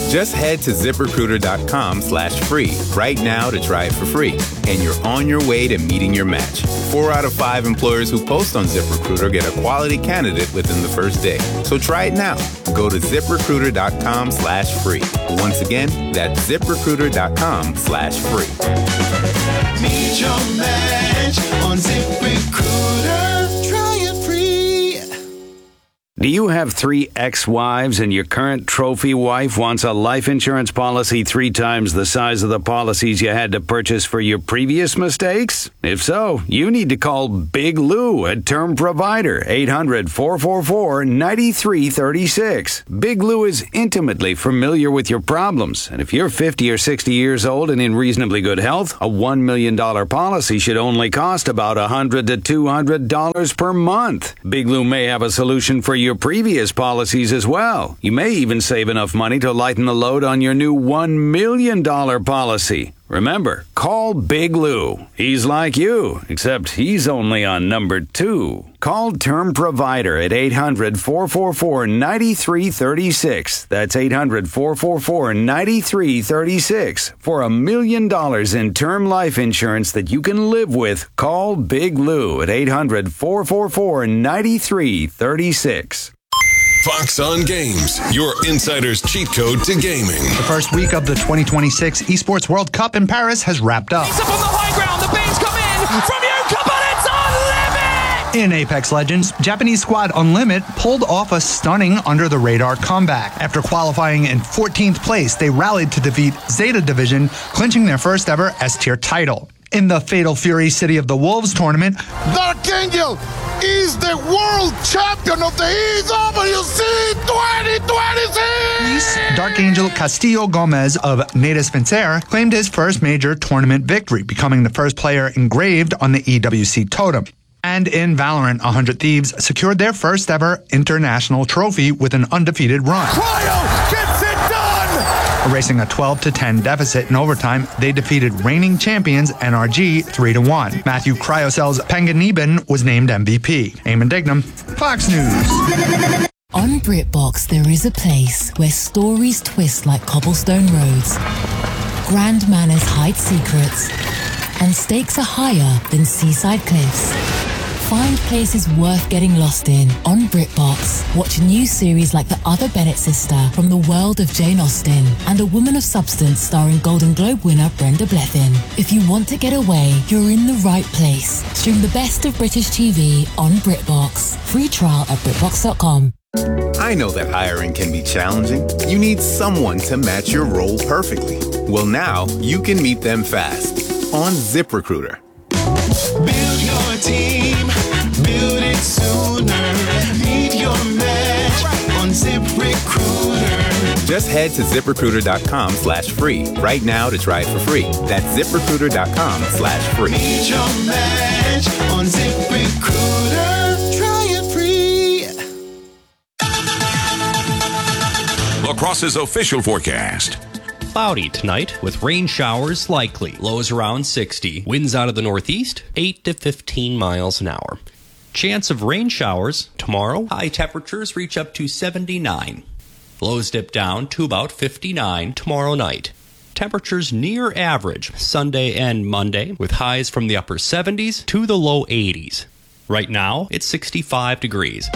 Just head to ZipRecruiter.com/free right now to try it for free. And you're on your way to meeting your match. 4 out of 5 employers who post on ZipRecruiter get a quality candidate within the first day. So try it now. Go to ZipRecruiter.com/free. Once again, that's ZipRecruiter.com/free. Meet your match on ZipRecruiter. Try it free. Do you have 3 ex-wives and your current trophy wife wants a life insurance policy 3 times the size of the policies you had to purchase for your previous mistakes? If so, you need to call Big Lou at Term Provider, 800-444-9336. Big Lou is intimately familiar with your problems, and if you're 50 or 60 years old and in reasonably good health, a $1 million policy should only cost about $100 to $200 per month. Big Lou may have a solution for your previous policies as well. You may even save enough money to lighten the load on your new $1 million policy. Remember, call Big Lou. He's like you, except he's only on number 2. Call Term Provider at 800-444-9336. That's 800-444-9336. For $1 million in term life insurance that you can live with, call Big Lou at 800-444-9336. Fox on Games, your insider's cheat code to gaming. The first week of the 2026 Esports World Cup in Paris has wrapped up. It's up on the high ground. The beans come in from Yuka, but it's Unlimit! In Apex Legends, Japanese squad Unlimit pulled off a stunning under-the-radar comeback. After qualifying in 14th place, they rallied to defeat Zeta Division, clinching their first ever S-tier title. In the Fatal Fury City of the Wolves tournament, Dark Angel is the world champion of the EWC 2026! Dark Angel Castillo Gomez of Nada Spencer claimed his first major tournament victory, becoming the first player engraved on the EWC totem. And in Valorant, 100 Thieves secured their first ever international trophy with an undefeated run. Cryo gets it done! Erasing a 12-10 deficit in overtime, they defeated reigning champions NRG 3-1. Matthew Cryocel's Panganiban was named MVP. Eamon Dignam, Fox News. On BritBox, there is a place where stories twist like cobblestone roads, grand manners hide secrets, and stakes are higher than seaside cliffs. Find places worth getting lost in on BritBox. Watch new series like The Other Bennett Sister from the world of Jane Austen and A Woman of Substance starring Golden Globe winner Brenda Blethyn. If you want to get away, you're in the right place. Stream the best of British TV on BritBox. Free trial at BritBox.com. I know that hiring can be challenging. You need someone to match your role perfectly. Well, now you can meet them fast on ZipRecruiter. Build your team, build it sooner. Meet your match on ZipRecruiter. Just head to ZipRecruiter.com/free right now to try it for free. That's ZipRecruiter.com/free. Meet your match on ZipRecruiter. Try it free. Lacrosse's official forecast. Cloudy tonight with rain showers likely. Lows around 60. Winds out of the northeast, 8 to 15 miles an hour. Chance of rain showers tomorrow. High temperatures reach up to 79. Lows dip down to about 59 tomorrow night. Temperatures near average Sunday and Monday with highs from the upper 70s to the low 80s. Right now, it's 65 degrees.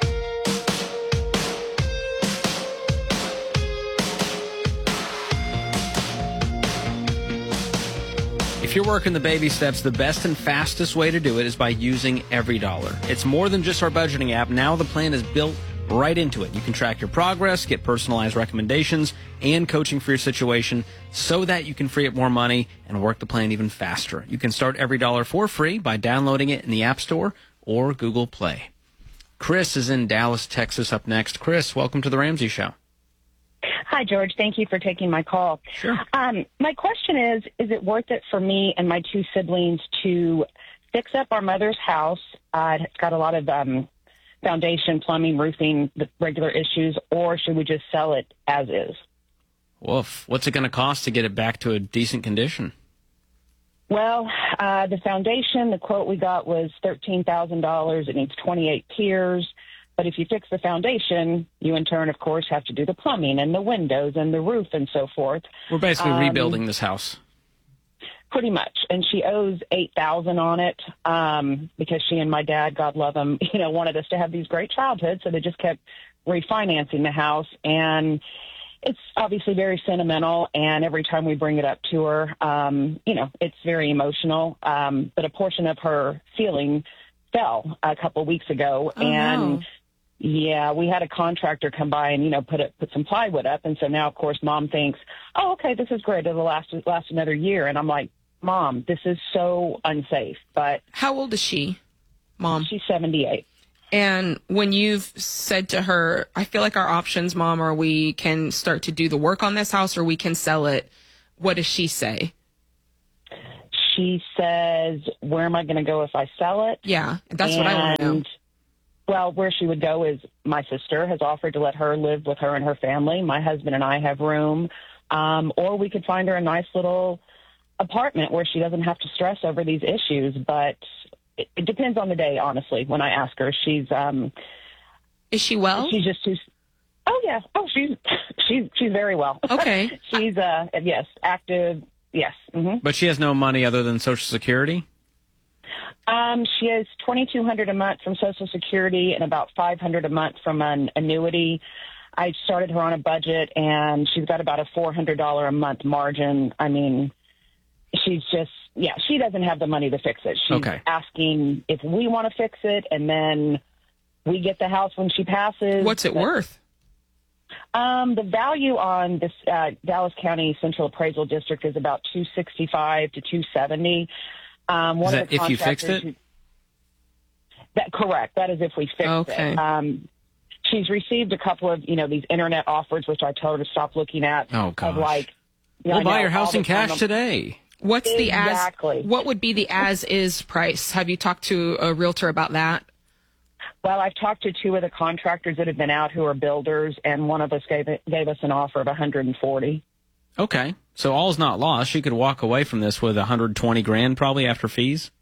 If you're working the baby steps, the best and fastest way to do it is by using EveryDollar. It's more than just our budgeting app. Now the plan is built right into it. You can track your progress, get personalized recommendations, and coaching for your situation so that you can free up more money and work the plan even faster. You can start EveryDollar for free by downloading it in the App Store or Google Play. Chris is in Dallas, Texas up next. Chris, welcome to the Ramsey Show. Hi, George. Thank you for taking my call. Sure. My question is it worth it for me and my 2 siblings to fix up our mother's house? It's got a lot of foundation, plumbing, roofing, the regular issues, or should we just sell it as is? Woof. What's it going to cost to get it back to a decent condition? Well, the foundation, the quote we got was $13,000. It needs 28 piers. But if you fix the foundation, you in turn, of course, have to do the plumbing and the windows and the roof and so forth. We're basically rebuilding this house. Pretty much. And she owes $8,000 on it because she and my dad, God love them, wanted us to have these great childhoods. So they just kept refinancing the house. And it's obviously very sentimental. And every time we bring it up to her, it's very emotional. But a portion of her ceiling fell a couple weeks ago. No. Yeah, we had a contractor come by and, put some plywood up. And so now, of course, Mom thinks, oh, okay, this is great. It'll last another year. And I'm like, Mom, this is so unsafe. But how old is she, Mom? She's 78. And when you've said to her, I feel like our options, Mom, are we can start to do the work on this house or we can sell it, what does she say? She says, where am I going to go if I sell it? Yeah, that's what I want to know. Well, where she would go is my sister has offered to let her live with her and her family. My husband and I have room. Or we could find her a nice little apartment where she doesn't have to stress over these issues. But it depends on the day, honestly, when I ask her. Is she well? She's just too... Oh, yeah. Oh, she's very well. Okay. She's, yes, active. Yes. Mm-hmm. But she has no money other than Social Security? She has $2,200 a month from Social Security and about $500 a month from an annuity. I started her on a budget, and she's got about a $400 a month margin. I mean, she's just, she doesn't have the money to fix it. She's asking if we want to fix it, and then we get the house when she passes. What's it worth? The value on this Dallas County Central Appraisal District is about $265 to $270. Is that if you fixed it? Correct. That is if we fixed it. She's received a couple of, these internet offers, which I told her to stop looking at. Oh, gosh. Of like, we'll buy your house in cash today. What's what would be the as-is price? Have you talked to a realtor about that? Well, I've talked to two of the contractors that have been out who are builders, and one of us gave us an offer of $140,000. Okay, so all's not lost. She could walk away from this with $120,000 probably after fees.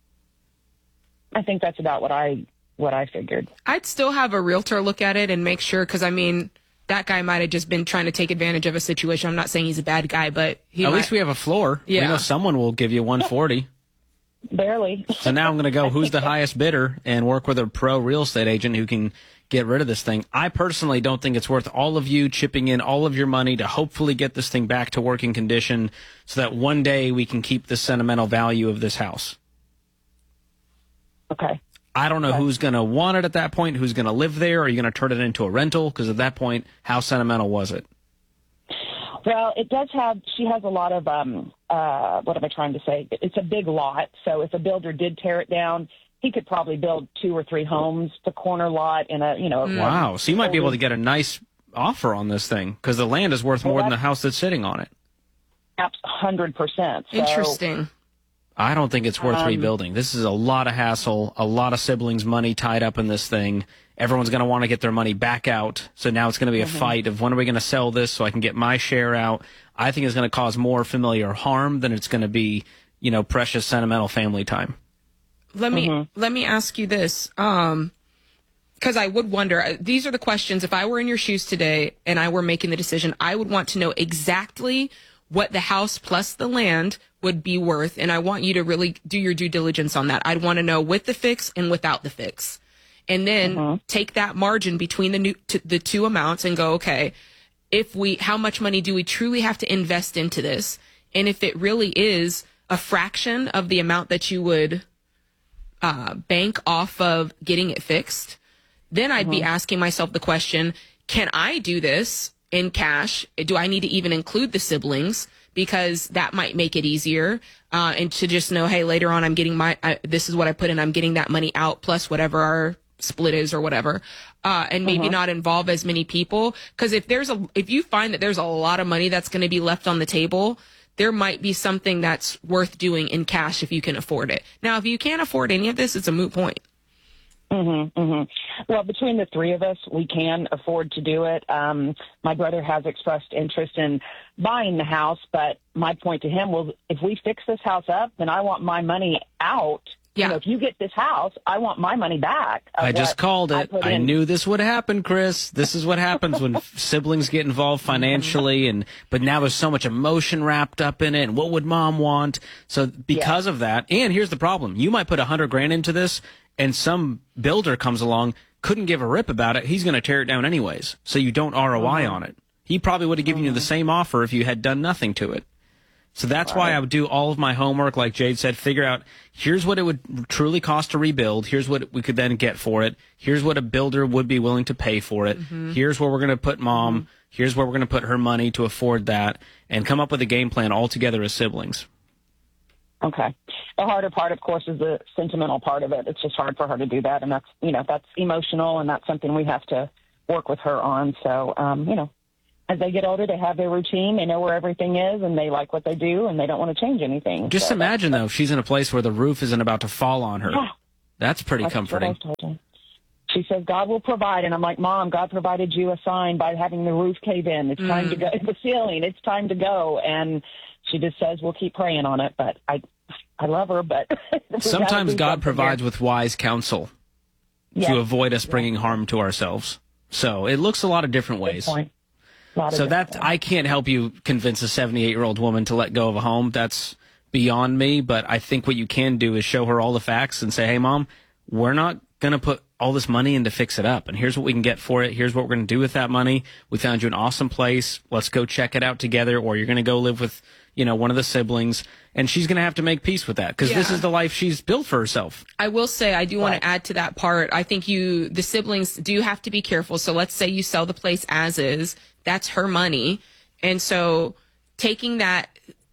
I think that's about what I figured. I'd still have a realtor look at it and make sure, because I mean, that guy might have just been trying to take advantage of a situation. I'm not saying he's a bad guy, but at least we have a floor. Yeah. We know someone will give you $140,000. Barely. So now I'm going to go, who's the highest bidder, and work with a pro real estate agent who can get rid of this thing. I personally don't think it's worth all of you chipping in all of your money to hopefully get this thing back to working condition so that one day we can keep the sentimental value of this house. Okay. I don't know who's going to want it at that point, who's going to live there. Are you going to turn it into a rental? Because at that point, how sentimental was it? Well, it does have, she has a lot of, what am I trying to say? It's a big lot. So if a builder did tear it down, he could probably build 2 or 3 homes, the corner lot in a, Wow. So you might be able to get a nice offer on this thing because the land is worth more than the house that's sitting on it. 100%. So, interesting. I don't think it's worth rebuilding. This is a lot of hassle, a lot of siblings' money tied up in this thing. Everyone's going to want to get their money back out. So now it's going to be a fight of when are we going to sell this so I can get my share out. I think it's going to cause more familiar harm than it's going to be, precious sentimental family time. Let me ask you this, because I would wonder, these are the questions, if I were in your shoes today and I were making the decision, I would want to know exactly what the house plus the land would be worth, and I want you to really do your due diligence on that. I'd want to know with the fix and without the fix. And then take that margin between the two amounts and go, okay, how much money do we truly have to invest into this? And if it really is a fraction of the amount that you would bank off of getting it fixed, then I'd be asking myself the question, can I do this in cash? Do I need to even include the siblings? Because that might make it easier. And to just know, hey, later on, I'm getting this is what I put in. I'm getting that money out plus whatever our split is or whatever. And maybe not involve as many people. Because if you find that there's a lot of money that's going to be left on the table, there might be something that's worth doing in cash if you can afford it. Now, if you can't afford any of this, it's a moot point. Well, between the 3 of us, we can afford to do it. My brother has expressed interest in buying the house, but my point to him was, if we fix this house up, then I want my money out You know, if you get this house, I want my money back. I just called it. I knew this would happen, Chris. This is what happens when siblings get involved financially, but now there's so much emotion wrapped up in it. And what would mom want? So because of that, and here's the problem: you might put $100,000 into this, and some builder comes along, couldn't give a rip about it. He's going to tear it down anyways. So you don't ROI on it. He probably would have given you the same offer if you had done nothing to it. So that's why I would do all of my homework, like Jade said, figure out, here's what it would truly cost to rebuild. Here's what we could then get for it. Here's what a builder would be willing to pay for it. Here's where we're going to put mom. Here's where we're going to put her money to afford that, and come up with a game plan all together as siblings. Okay. The harder part, of course, is the sentimental part of it. It's just hard for her to do that, and that's, you know, that's emotional, and that's something we have to work with her on. So, you know, as they get older, they have their routine. They know where everything is, and they like what they do, and they don't want to change anything. Just imagine, though, if she's in a place where the roof isn't about to fall on her. Yeah. That's pretty comforting. What I told her. She says, God will provide. And I'm like, Mom, God provided you a sign by having the roof cave in. It's time to go. The ceiling. It's time to go. And she just says, we'll keep praying on it. But I love her, but sometimes God provides with wise counsel to avoid us bringing harm to ourselves. So it looks a lot of different ways. So that I can't help you convince a 78-year-old woman to let go of a home. That's beyond me. But I think what you can do is show her all the facts and say, hey, Mom, we're not going to put all this money in to fix it up. And here's what we can get for it. Here's what we're going to do with that money. We found you an awesome place. Let's go check it out together. Or you're going to go live with, you know, one of the siblings. And she's going to have to make peace with that because this is the life she's built for herself. I will say, I do want to add to that part. I think the siblings do have to be careful. So let's say you sell the place as is. That's her money. And so taking that,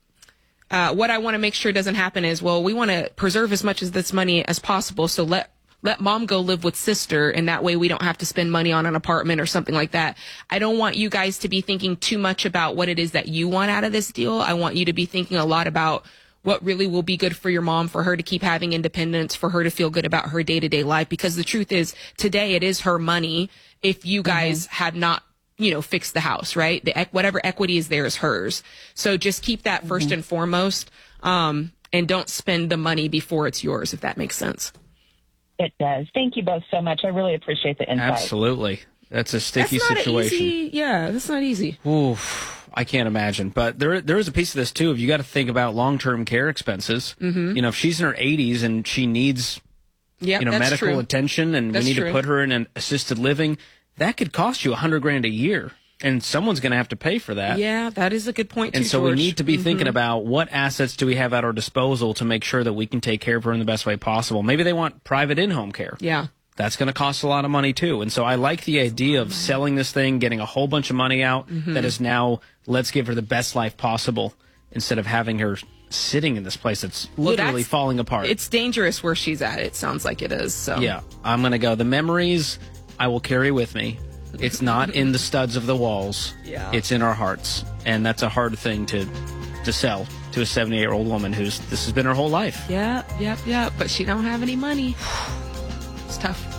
what I want to make sure doesn't happen is, well, we want to preserve as much of this money as possible. So let mom go live with sister, and that way we don't have to spend money on an apartment or something like that. I don't want you guys to be thinking too much about what it is that you want out of this deal. I want you to be thinking a lot about what really will be good for your mom, for her to keep having independence, for her to feel good about her day-to-day life. Because the truth is, today it is her money if you guys had not, you know, fixed the house, right? Whatever equity is there is hers. So just keep that first and foremost, and don't spend the money before it's yours, if that makes sense. It does. Thank you both so much. I really appreciate the insight. Absolutely. That's a sticky situation. That's not easy. Oof, I can't imagine. But there is a piece of this, too. If you got to think about long-term care expenses, you know, if she's in her 80s and she needs, medical attention and we need to put her in an assisted living, that could cost you $100,000 a year. And someone's going to have to pay for that. Yeah, that is a good point, too, And so George. we need to be thinking about what assets do we have at our disposal to make sure that we can take care of her in the best way possible. Maybe they want private in-home care. Yeah. That's going to cost a lot of money, too. And so I like the idea of selling this thing, getting a whole bunch of money out that is now, let's give her the best life possible instead of having her sitting in this place that's literally falling apart. It's dangerous where she's at. It sounds like it is. So yeah, I'm going to go. The memories I will carry with me. It's not in the studs of the walls. Yeah. It's in our hearts. And that's a hard thing to sell to a 78-year-old woman this has been her whole life. Yeah. But she don't have any money. It's tough.